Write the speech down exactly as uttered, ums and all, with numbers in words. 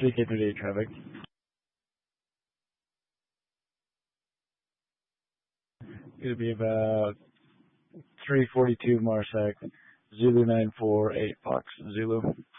Speak intermediate traffic. It'll be about three forty-two Marsec, Zulu nine four eight Fox, Zulu.